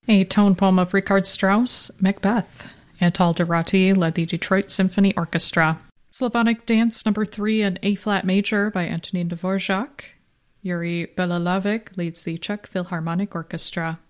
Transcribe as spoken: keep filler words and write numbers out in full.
A tone poem of Richard Strauss, Macbeth. Antal Durati led the Detroit Symphony Orchestra. Slavonic Dance Number three in A-flat major by Antonin Dvorak. Yuri Belalavik leads the Czech Philharmonic Orchestra.